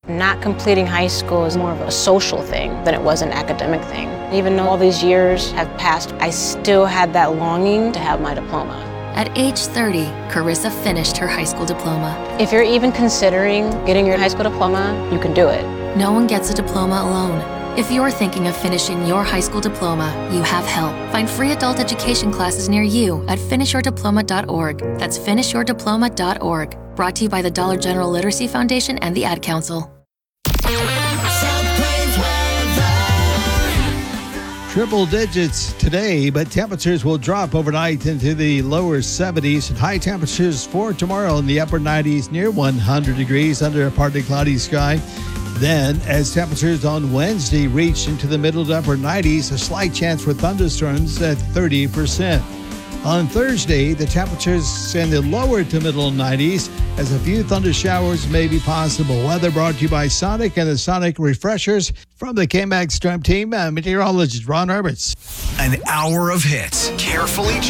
Not completing high school is more of a social thing than it was an academic thing. Even though all these years have passed, I still had that longing to have my diploma. At age 30, Carissa finished her high school diploma. If you're even considering getting your high school diploma, you can do it. No one gets a diploma alone. If you're thinking of finishing your high school diploma, you have help. Find free adult education classes near you at finishyourdiploma.org. That's finishyourdiploma.org. Brought to you by the Dollar General Literacy Foundation and the Ad Council. Triple digits today, but temperatures will drop overnight into the lower 70s and high temperatures for tomorrow in the upper 90s near 100 degrees under a partly cloudy sky. Then, as temperatures on Wednesday reach into the middle to upper 90s, a slight chance for thunderstorms at 30%. On Thursday, the temperatures in the lower to middle 90s as a few thunder showers may be possible. Weather brought to you by Sonic and the Sonic Refreshers. From the KMAX Storm Team, meteorologist Ron Herberts. An hour of hits, carefully